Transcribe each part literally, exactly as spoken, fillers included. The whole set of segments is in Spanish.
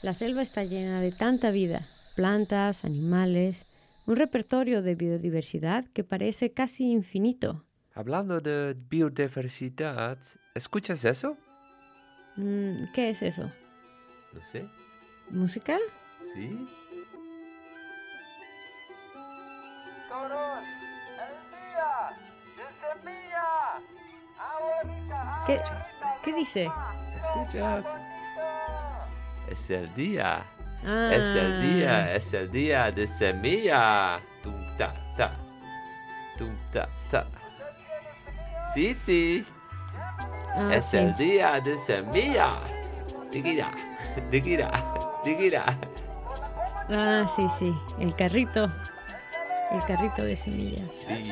La selva está llena de tanta vida, plantas, animales, un repertorio de biodiversidad que parece casi infinito. Hablando de biodiversidad, ¿escuchas eso? Mm, ¿Qué es eso? No sé. ¿Música? ¿Sí? Toros, el día de semilla. Ahorita, ¿Qué, ¿qué dice? ¿Escuchas? Es el día. Ah, Es el día, es el día de semilla. Tum ta ta. Tum ta ta. Sí, sí. ah, Es sí. el día de semilla. Digira, digira, digira. Ah, sí, sí, el carrito, el carrito de semillas. Sí.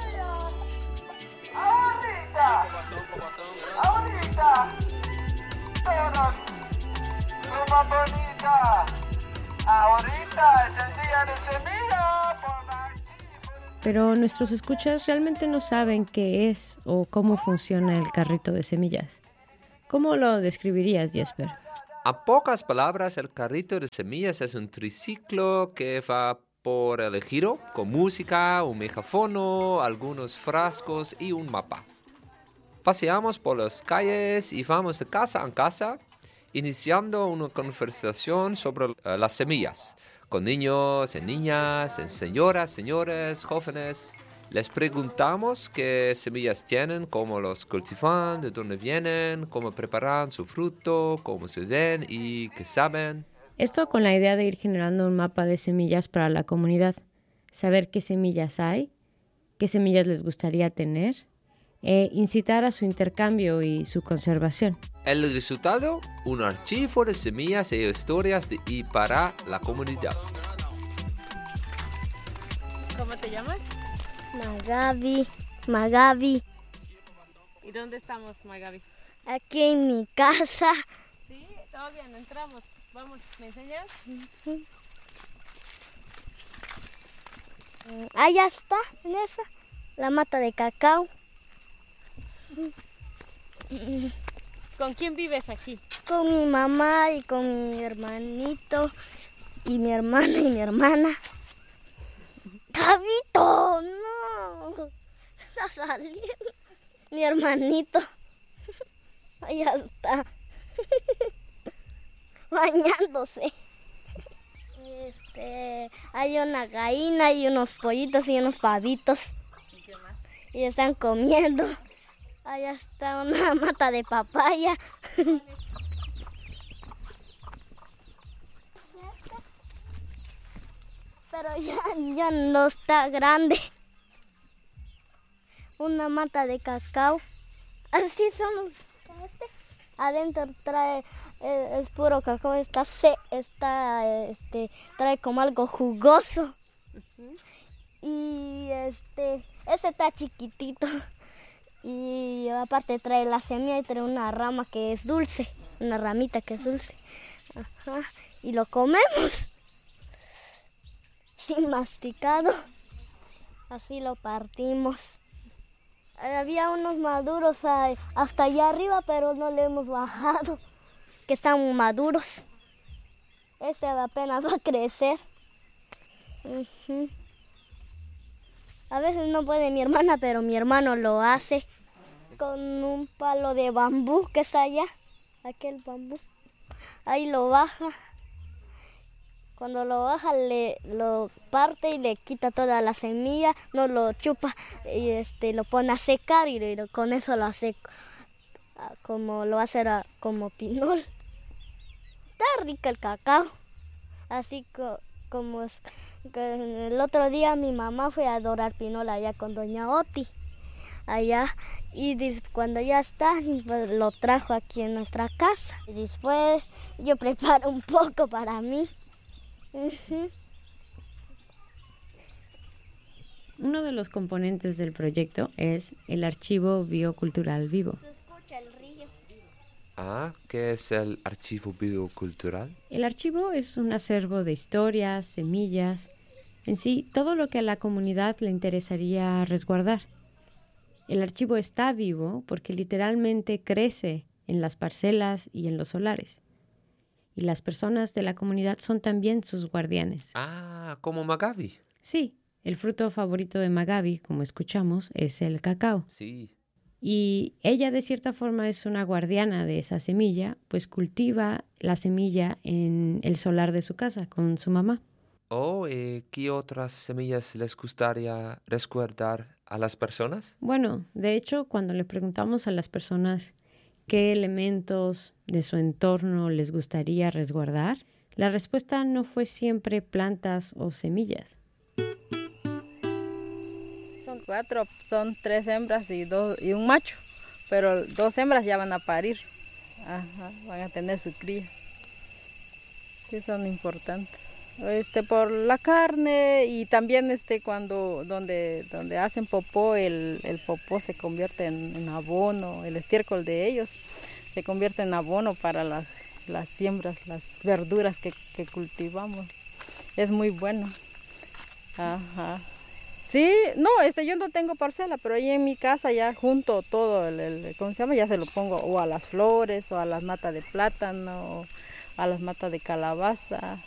ahorita, ahorita. Toros, pluma bonita. Ahorita es el día de semilla. Por la Pero nuestros escuchas realmente no saben qué es o cómo funciona el carrito de semillas. ¿Cómo lo describirías, Jesper? A pocas palabras, el carrito de semillas es un triciclo que va por el ejido con música, un megafono, algunos frascos y un mapa. Paseamos por las calles y vamos de casa en casa, iniciando una conversación sobre uh, las semillas, con niños y niñas, en señoras, señores, jóvenes. Les preguntamos qué semillas tienen, cómo los cultivan, de dónde vienen, cómo preparan su fruto, cómo se ven y qué saben. Esto con la idea de ir generando un mapa de semillas para la comunidad, saber qué semillas hay, qué semillas les gustaría tener, e incitar a su intercambio y su conservación. El resultado, un archivo de semillas e historias de y para la comunidad. ¿Cómo te llamas? Magabi, Magabi, ¿Y dónde estamos, Magabi? aquí en mi casa. Sí, todavía no entramos. Vamos, ¿me enseñas? Allá está, en esa, la mata de cacao. ¿Con quién vives aquí? Con mi mamá y con mi hermanito y mi hermano y mi hermana. ¡Gabito! ¡No! ¡Va a salir! Mi hermanito. Allá está. Bañándose. Este, hay una gallina y unos pollitos y unos pavitos. ¿Y qué más? Y están comiendo. Allá está una mata de papaya. Pero ya, ya no está grande. Una mata de cacao. Así son. Este. Adentro trae, eh, es puro cacao, está se, está, este, trae como algo jugoso. Uh-huh. Y este, ese está chiquitito. Y aparte trae la semilla y trae una rama que es dulce, una ramita que es dulce. Ajá. Y lo comemos. Sin masticado. Así lo partimos. Había unos maduros hasta allá arriba, pero no le hemos bajado, que están maduros. Este apenas va a crecer. Uh-huh. A veces no puede mi hermana, pero mi hermano lo hace con un palo de bambú que está allá, aquel bambú. Ahí lo baja. Cuando lo baja, le lo parte y le quita toda la semilla, no lo chupa y este lo pone a secar y, y con eso lo hace como lo va a hacer a, como pinol. Está rico el cacao. Así co, como es, que el otro día mi mamá fue a adorar pinol allá con doña Oti. Allá y dice, cuando ya está, pues, lo trajo aquí en nuestra casa. Y después yo preparo un poco para mí. Uh-huh. Uno de los componentes del proyecto es el Archivo Biocultural Vivo. Se escucha el río. Ah, ¿qué es el archivo biocultural? El archivo es un acervo de historias, semillas, en sí, todo lo que a la comunidad le interesaría resguardar. El archivo está vivo porque literalmente crece en las parcelas y en los solares. y las personas de la comunidad son también sus guardianes. Ah, como Magabi. Sí, el fruto favorito de Magabi, como escuchamos, es el cacao. Sí. Y ella de cierta forma es una guardiana de esa semilla, pues cultiva la semilla en el solar de su casa con su mamá. Oh, eh, ¿qué otras semillas les gustaría resguardar a las personas? Bueno, de hecho, cuando le preguntamos a las personas qué elementos de su entorno les gustaría resguardar, la respuesta no fue siempre plantas o semillas. Son cuatro, son tres hembras y, dos, y un macho, pero dos hembras ya van a parir, Ajá, van a tener su cría. Sí, son importantes. Este, por la carne y también este, cuando donde, donde hacen popó, el, el popó se convierte en, en abono, el estiércol de ellos se convierte en abono para las, las siembras, las verduras que, que cultivamos. Es muy bueno. Ajá. Sí, no, este, yo no tengo parcela, pero ahí en mi casa ya junto todo, el, el, ¿cómo se llama? Ya se lo pongo o a las flores, o a las matas de plátano, o a las matas de calabaza,